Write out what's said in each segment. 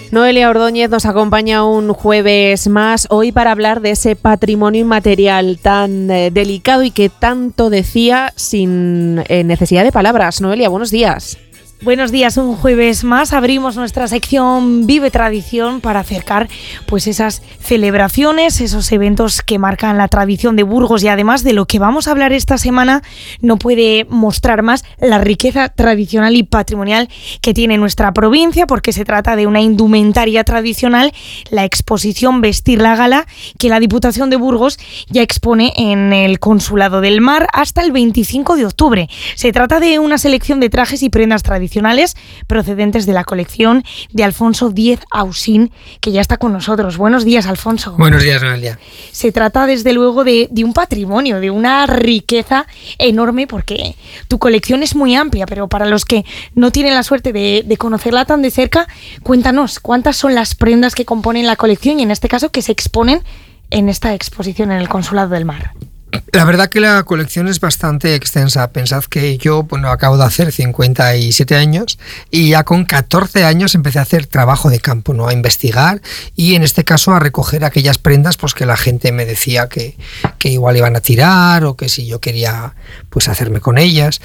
Noelia Ordóñez nos acompaña un jueves más, hoy para hablar de ese patrimonio inmaterial tan delicado y que tanto decía sin necesidad de palabras. Noelia, buenos días. Buenos días, un jueves más abrimos nuestra sección Vive Tradición para acercar pues esas celebraciones, esos eventos que marcan la tradición de Burgos, y además de lo que vamos a hablar esta semana no puede mostrar más la riqueza tradicional y patrimonial que tiene nuestra provincia, porque se trata de una indumentaria tradicional, la exposición Vestir la Gala, que la Diputación de Burgos ya expone en el Consulado del Mar hasta el 25 de octubre. Se trata de una selección de trajes y prendas tradicionales procedentes de la colección de Alfonso X Ausín, que ya está con nosotros. Buenos días, Alfonso. Buenos días, Noelia. Se trata desde luego de un patrimonio, de una riqueza enorme, porque tu colección es muy amplia, pero para los que no tienen la suerte de conocerla tan de cerca, cuéntanos, ¿cuántas son las prendas que componen la colección y en este caso que se exponen en esta exposición en el Consulado del Mar? La verdad que la colección es bastante extensa. Pensad que yo acabo de hacer 57 años y ya con 14 años empecé a hacer trabajo de campo, ¿no? A investigar y en este caso a recoger aquellas prendas pues que la gente me decía que igual iban a tirar o que si yo quería pues hacerme con ellas.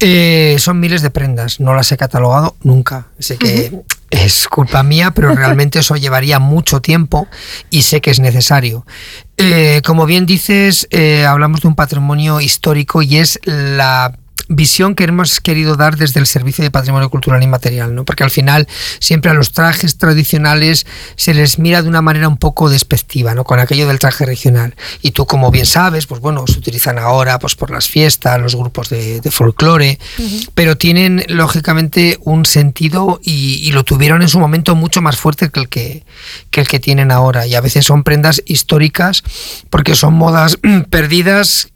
Son miles de prendas, no las he catalogado nunca. Sé que es culpa mía, pero realmente eso llevaría mucho tiempo y sé que es necesario. Como bien dices, hablamos de un patrimonio histórico y es la visión que hemos querido dar desde el Servicio de Patrimonio Cultural Inmaterial, ¿no? Porque al final siempre a los trajes tradicionales se les mira de una manera un poco despectiva, ¿no? Con aquello del traje regional. Y tú, como bien sabes, pues bueno, se utilizan ahora pues por las fiestas, los grupos de folclore, pero tienen lógicamente un sentido y lo tuvieron en su momento mucho más fuerte que el que tienen ahora. Y a veces son prendas históricas porque son modas perdidas,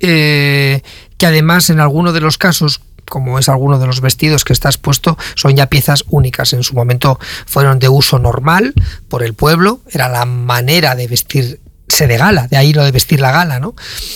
que además en alguno de los casos, como es alguno de los vestidos que estás puesto, son ya piezas únicas. En su momento fueron de uso normal por el pueblo, era la manera de vestirse de gala, de ahí lo de vestir la gala, ¿no?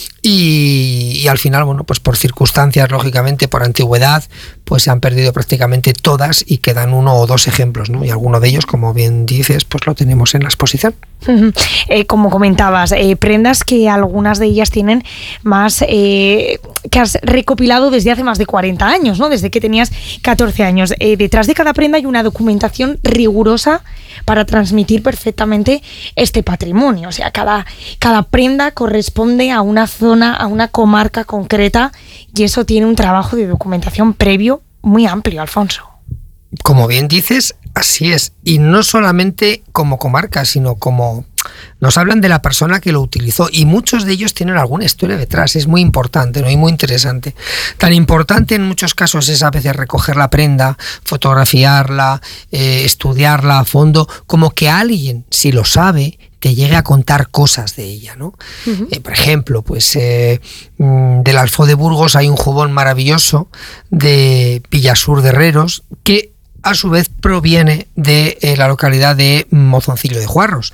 Y al final, bueno, pues por circunstancias, lógicamente, por antigüedad, pues se han perdido prácticamente todas y quedan uno o dos ejemplos, ¿no? Y alguno de ellos, como bien dices, pues lo tenemos en la exposición. Como comentabas, prendas que algunas de ellas tienen más, que has recopilado desde hace más de 40 años, ¿no? Desde que tenías 14 años. Detrás de cada prenda hay una documentación rigurosa para transmitir perfectamente este patrimonio. O sea, cada prenda corresponde a una zona, a una comarca concreta, y eso tiene un trabajo de documentación previo muy amplio, Alfonso. Como bien dices, así es. Y no solamente como comarca, sino como nos hablan de la persona que lo utilizó, y muchos de ellos tienen alguna historia detrás. Es muy importante, ¿no? Y muy interesante. Tan importante en muchos casos es a veces recoger la prenda, fotografiarla, estudiarla a fondo, como que alguien, si lo sabe, te llegue a contar cosas de ella, ¿no? Por ejemplo, pues del Alfo de Burgos hay un jubón maravilloso de Villasur de Herreros que a su vez proviene de la localidad de Mozoncillo de Juarros.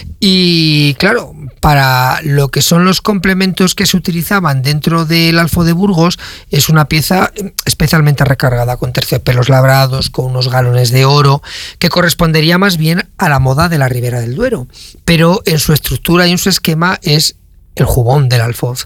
Y claro, para lo que son los complementos que se utilizaban dentro del Alfo de Burgos, es una pieza especialmente recargada, con terciopelos labrados, con unos galones de oro, que correspondería más bien a la moda de la Ribera del Duero, pero en su estructura y en su esquema es el jubón del alfoz.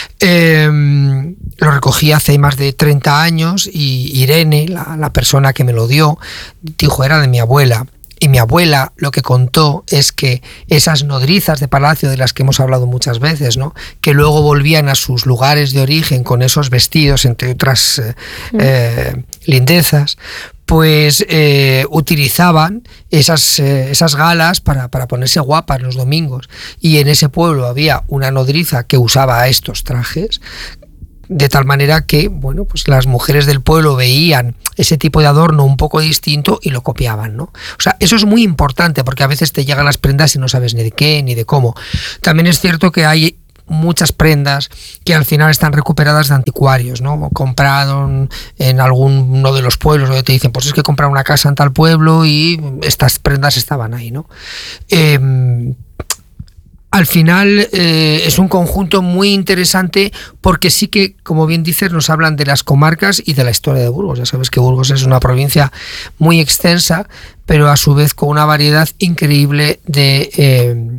Lo recogí hace más de 30 años y Irene, la persona que me lo dio, dijo era de mi abuela. Y mi abuela lo que contó es que esas nodrizas de palacio de las que hemos hablado muchas veces, ¿no? Que luego volvían a sus lugares de origen con esos vestidos, entre otras lindezas, pues utilizaban esas galas para ponerse guapas los domingos. Y en ese pueblo había una nodriza que usaba estos trajes, de tal manera que, bueno, pues las mujeres del pueblo veían ese tipo de adorno un poco distinto y lo copiaban, ¿no? O sea, eso es muy importante porque a veces te llegan las prendas y no sabes ni de qué ni de cómo. También es cierto que hay muchas prendas que al final están recuperadas de anticuarios, ¿no? Compraron en alguno de los pueblos donde te dicen, pues es que compraron una casa en tal pueblo y estas prendas estaban ahí, ¿no? al final es un conjunto muy interesante porque sí que, como bien dices, nos hablan de las comarcas y de la historia de Burgos. Ya sabes que Burgos es una provincia muy extensa, pero a su vez con una variedad increíble de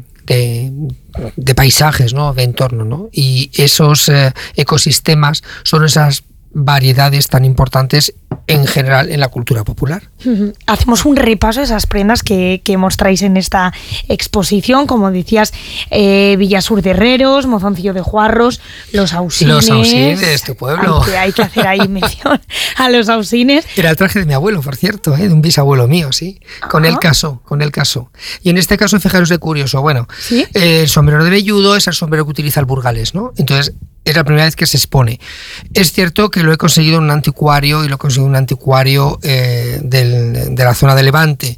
paisajes, ¿no? De entorno, ¿no? Y esos ecosistemas son esas variedades tan importantes en general en la cultura popular. Hacemos un repaso de esas prendas que mostráis en esta exposición, como decías, Villasur de Herreros, Mozoncillo de Juarros, Los Ausines. Los Ausines, tu pueblo. Hay que hacer ahí mención a Los Ausines. Era el traje de mi abuelo, por cierto, de un bisabuelo mío, sí. Con él casó. Y en este caso, fijaros de curioso, bueno, ¿sí? El sombrero de velludo es el sombrero que utiliza el burgalés, ¿no? Entonces, es la primera vez que se expone. Es cierto que lo he conseguido en un anticuario, y lo he conseguido en un anticuario de la zona de Levante.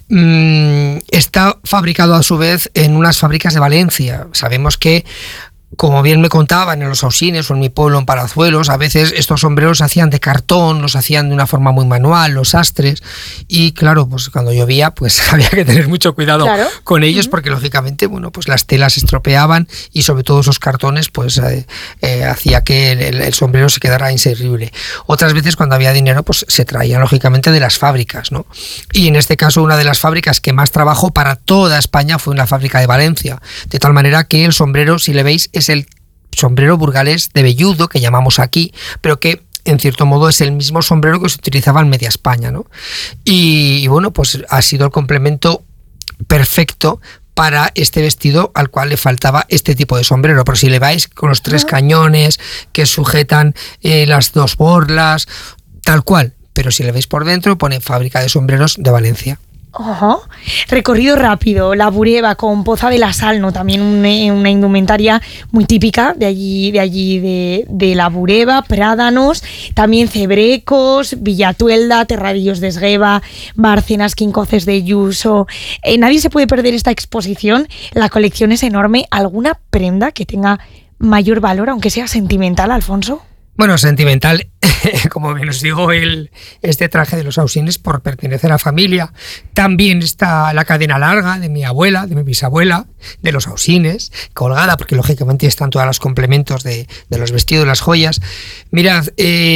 Está fabricado a su vez en unas fábricas de Valencia. Sabemos que, como bien me contaban en Los Ausines o en mi pueblo, en Palazuelos, a veces estos sombreros se hacían de cartón, los hacían de una forma muy manual, los sastres, y claro, pues cuando llovía, pues había que tener mucho cuidado con ellos, porque lógicamente, bueno, pues las telas se estropeaban y sobre todo esos cartones, pues hacía que el sombrero se quedara inservible. Otras veces, cuando había dinero, pues se traían lógicamente de las fábricas, ¿no? Y en este caso, una de las fábricas que más trabajó para toda España fue la fábrica de Valencia, de tal manera que el sombrero, si le veis, es el sombrero burgalés de velludo que llamamos aquí, pero que en cierto modo es el mismo sombrero que se utilizaba en media España, ¿no? Y bueno, pues ha sido el complemento perfecto para este vestido al cual le faltaba este tipo de sombrero. Pero si le vais con los 3 cañones que sujetan las 2 borlas, tal cual. Pero si le veis por dentro, pone Fábrica de Sombreros de Valencia. Recorrido rápido, la Bureba con Poza de la Sal, ¿no? También una indumentaria muy típica de allí de la Bureba, Prádanos, también Cebrecos, Villatuelda, Terradillos de Esgueva, Bárcenas, Quincoces de Yuso. Nadie se puede perder esta exposición, la colección es enorme. ¿Alguna prenda que tenga mayor valor, aunque sea sentimental, Alfonso? Bueno, sentimental, como bien os digo, este traje de los Ausines por pertenecer a familia. También está la cadena larga de mi abuela, de mi bisabuela, de los Ausines, colgada, porque lógicamente están todos los complementos de los vestidos, las joyas. Mirad,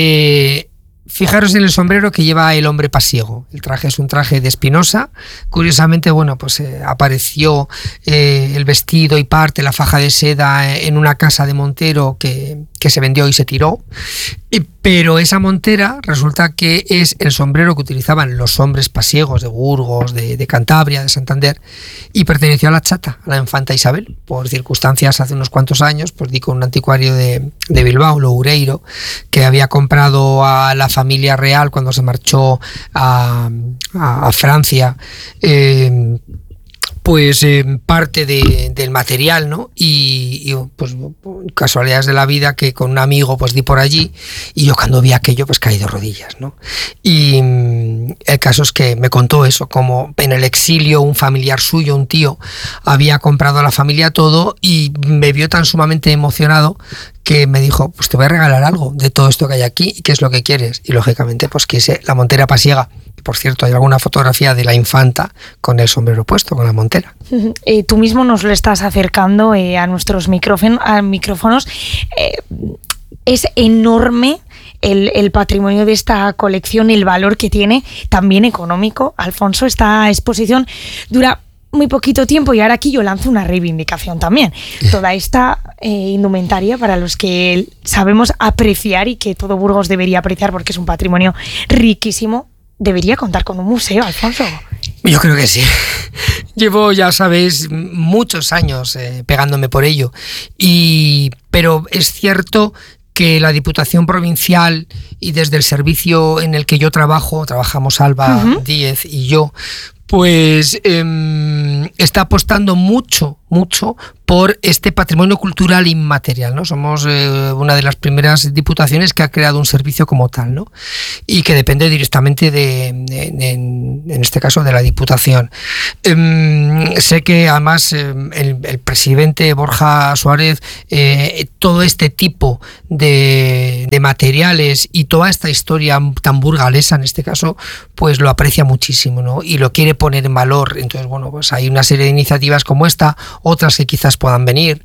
fijaros en el sombrero que lleva el hombre pasiego. El traje es un traje de Espinosa. Curiosamente, bueno, pues apareció el vestido y parte, la faja de seda, en una casa de Montero que se vendió y se tiró. Pero esa montera resulta que es el sombrero que utilizaban los hombres pasiegos de Burgos, de Cantabria, de Santander, y perteneció a la chata, a la infanta Isabel. Por circunstancias, hace unos cuantos años, pues di con un anticuario de Bilbao, Loureiro, que había comprado a la familia real cuando se marchó a Francia, pues parte del material, ¿no? Y pues casualidades de la vida que con un amigo pues di por allí, y yo cuando vi aquello pues caí de rodillas, ¿no? Y el caso es que me contó eso, como en el exilio un familiar suyo, un tío, había comprado a la familia todo y me vio tan sumamente emocionado que me dijo, pues te voy a regalar algo de todo esto que hay aquí, ¿y qué es lo que quieres? Y lógicamente pues quise la montera pasiega. Por cierto, hay alguna fotografía de la infanta con el sombrero puesto, con la montera. Tú mismo nos lo estás acercando a nuestros micrófonos. Es enorme el patrimonio de esta colección, el valor que tiene, también económico. Alfonso, esta exposición dura muy poquito tiempo y ahora aquí yo lanzo una reivindicación también. Toda esta indumentaria, para los que sabemos apreciar y que todo Burgos debería apreciar porque es un patrimonio riquísimo, debería contar con un museo, Alfonso. Yo creo que sí. Llevo, ya sabéis, muchos años pegándome por ello. Pero es cierto que la Diputación Provincial y desde el servicio en el que yo trabajamos Alba Díez y yo, pues está apostando mucho por este patrimonio cultural inmaterial, ¿no? Somos una de las primeras diputaciones que ha creado un servicio como tal, ¿no? Y que depende directamente en este caso de la Diputación. Sé que además el presidente Borja Suárez, todo este tipo de materiales y toda esta historia tan burgalesa en este caso, pues lo aprecia muchísimo, ¿no? Y lo quiere poner en valor. Entonces, bueno, pues hay una serie de iniciativas como esta, otras que quizás puedan venir.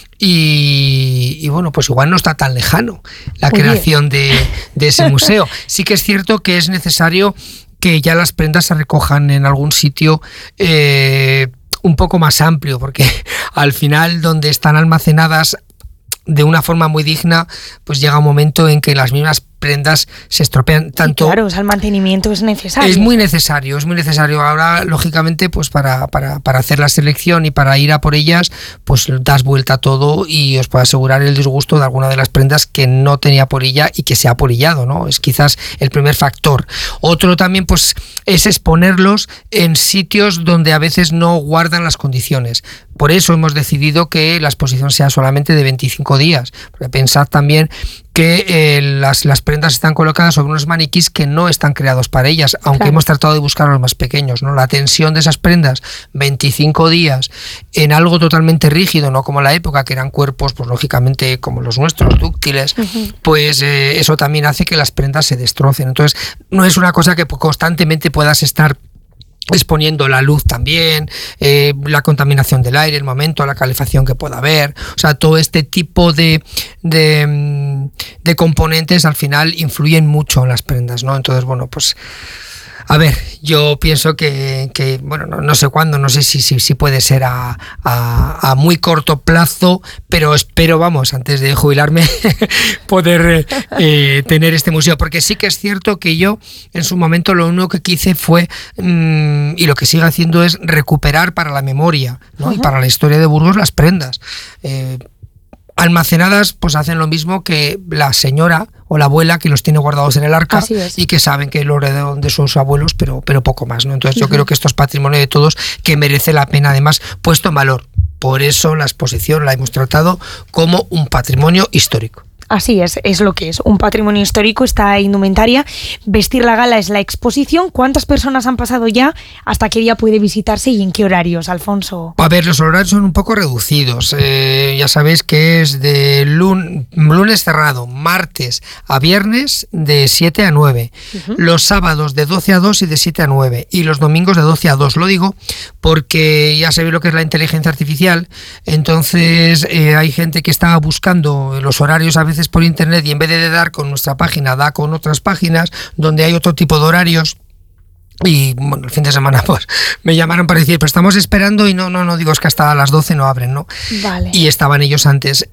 Y bueno, pues igual no está tan lejano la creación de ese museo. Sí que es cierto que es necesario que ya las prendas se recojan en algún sitio un poco más amplio, porque al final donde están almacenadas de una forma muy digna, pues llega un momento en que las mismas prendas se estropean tanto. Sí, claro, o sea, el mantenimiento es necesario. Es muy necesario. Ahora, lógicamente, pues para hacer la selección y para ir a por ellas, pues das vuelta a todo y os puedo asegurar el disgusto de alguna de las prendas que no tenía polilla y que se ha polillado, ¿no? Es quizás el primer factor. Otro también, pues, es exponerlos en sitios donde a veces no guardan las condiciones. Por eso hemos decidido que la exposición sea solamente de 25 días. Porque pensad también que las prendas están colocadas sobre unos maniquís que no están creados para ellas, aunque claro, hemos tratado de buscar a los más pequeños, ¿no? La tensión de esas prendas, 25 días, en algo totalmente rígido, no como la época, que eran cuerpos, pues lógicamente como los nuestros, dúctiles, pues eso también hace que las prendas se destrocen. Entonces, no es una cosa que constantemente puedas estar exponiendo la luz también, la contaminación del aire, el momento, la calefacción que pueda haber, o sea, todo este tipo de componentes al final influyen mucho en las prendas, ¿no? Entonces, bueno, pues a ver, yo pienso que bueno, no sé cuándo, no sé si puede ser a muy corto plazo, pero espero, vamos, antes de jubilarme, poder tener este museo, porque sí que es cierto que yo en su momento lo único que quise fue, y lo que sigo haciendo es recuperar para la memoria, ¿no? Y para la historia de Burgos las prendas. Almacenadas, pues hacen lo mismo que la señora o la abuela que los tiene guardados en el arca y que saben que lo heredaron de sus abuelos, pero poco más, ¿no? Entonces yo creo que esto es patrimonio de todos, que merece la pena además puesto en valor. Por eso la exposición la hemos tratado como un patrimonio histórico. Así es lo que es, un patrimonio histórico, esta indumentaria. Vestir la gala es la exposición. ¿Cuántas personas han pasado ya? ¿Hasta qué día puede visitarse y en qué horarios, Alfonso? A ver, los horarios son un poco reducidos. Ya sabéis que es de lunes cerrado, martes a viernes de 7 a 9, los sábados de 12 a 2 y de 7 a 9, y los domingos de 12 a 2. Lo digo porque ya sabéis lo que es la inteligencia artificial, entonces hay gente que está buscando los horarios a veces por internet y en vez de dar con nuestra página, da con otras páginas donde hay otro tipo de horarios. Y bueno, el fin de semana pues me llamaron para decir, pero estamos esperando, y no digo, es que hasta las 12 no abren, ¿no? Vale. Y estaban ellos antes.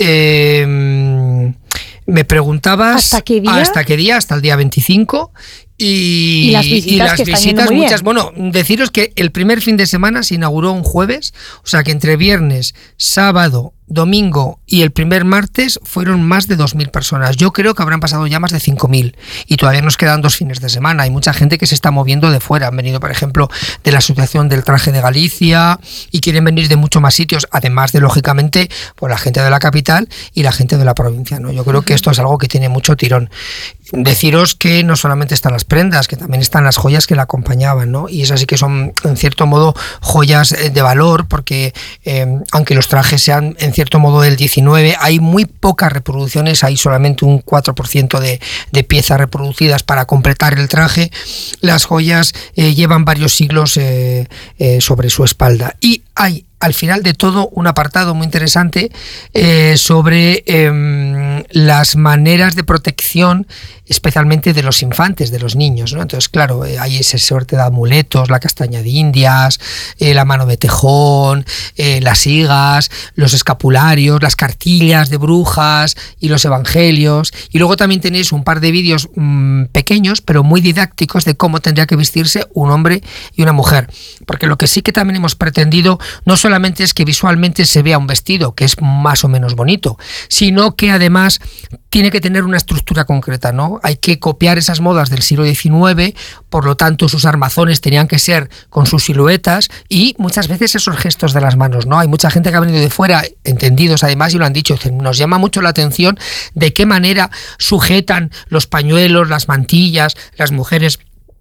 Me preguntabas ¿hasta qué día? ¿Hasta qué día? Hasta el día 25. Y las visitas muchas. Bueno, deciros que el primer fin de semana se inauguró un jueves, o sea que entre viernes, sábado, domingo y el primer martes fueron más de 2.000 personas. Yo creo que habrán pasado ya más de 5.000 y todavía nos quedan 2 fines de semana. Hay mucha gente que se está moviendo de fuera. Han venido, por ejemplo, de la Asociación del Traje de Galicia y quieren venir de muchos más sitios, además de, lógicamente, pues la gente de la capital y la gente de la provincia, ¿no? Yo creo que esto es algo que tiene mucho tirón. Deciros que no solamente están las prendas, que también están las joyas que la acompañaban, ¿no? Y esas sí que son, en cierto modo, joyas de valor, porque aunque los trajes sean, en cierto modo, del 19, hay muy pocas reproducciones, hay solamente un 4% de piezas reproducidas para completar el traje. Las joyas llevan varios siglos sobre su espalda. Y hay, al final de todo, un apartado muy interesante sobre las maneras de protección, especialmente de los infantes, de los niños, ¿no? Entonces, claro, hay esa suerte de amuletos, la castaña de Indias, la mano de tejón, las higas, los escapularios, las cartillas de brujas y los evangelios. Y luego también tenéis un par de vídeos pequeños, pero muy didácticos, de cómo tendría que vestirse un hombre y una mujer. Porque lo que sí que también hemos pretendido no solamente es que visualmente se vea un vestido, que es más o menos bonito, sino que además tiene que tener una estructura concreta, ¿no? Hay que copiar esas modas del siglo XIX, por lo tanto sus armazones tenían que ser con sus siluetas y muchas veces esos gestos de las manos, ¿no? Hay mucha gente que ha venido de fuera, entendidos además, y lo han dicho, nos llama mucho la atención de qué manera sujetan los pañuelos, las mantillas, las mujeres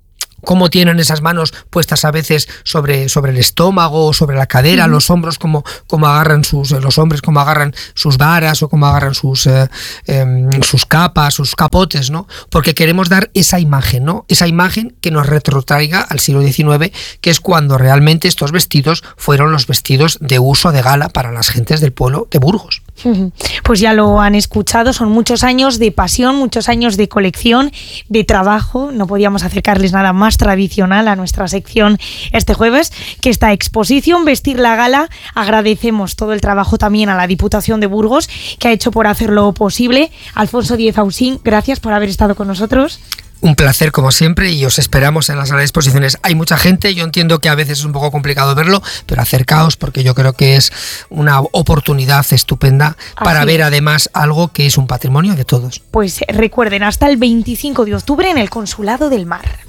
cómo tienen esas manos puestas a veces sobre el estómago o sobre la cadera, los hombros, cómo agarran los hombres, cómo agarran sus varas o cómo agarran sus capas, sus capotes, ¿no? Porque queremos dar esa imagen, ¿no? Esa imagen que nos retrotraiga al siglo XIX, que es cuando realmente estos vestidos fueron los vestidos de uso de gala para las gentes del pueblo de Burgos. Pues ya lo han escuchado, son muchos años de pasión, muchos años de colección, de trabajo. No podíamos acercarles nada más tradicional a nuestra sección este jueves que esta exposición Vestir la Gala. Agradecemos todo el trabajo también a la Diputación de Burgos que ha hecho por hacerlo posible. Alfonso Díez Ausín, gracias por haber estado con nosotros. Un placer como siempre y os esperamos en las salas de exposiciones. Hay mucha gente, yo entiendo que a veces es un poco complicado verlo, pero acercaos porque yo creo que es una oportunidad estupenda para ver además algo que es un patrimonio de todos. Pues recuerden, hasta el 25 de octubre en el Consulado del Mar.